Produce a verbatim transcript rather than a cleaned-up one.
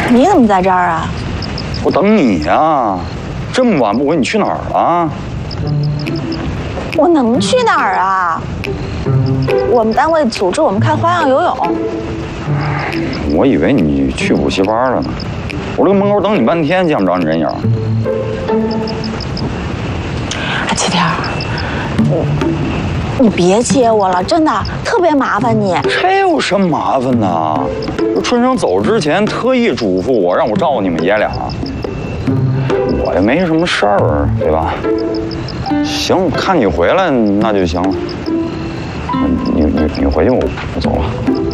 你怎么在这儿啊？ 我等你呀，这么晚不回，你去哪儿了？ 我能去哪儿啊？我们单位组织我们看花样游泳。 我以为你去补习班了呢。我这个门口等你半天，见不着你人影。啊， 七天，你你别接我了，真的特别麻烦你。 这有什么麻烦呢？春生走之前特意嘱咐我，让我照顾你们爷俩。我也没什么事儿，对吧？行，我看你回来那就行了。你你你回去，我我走了。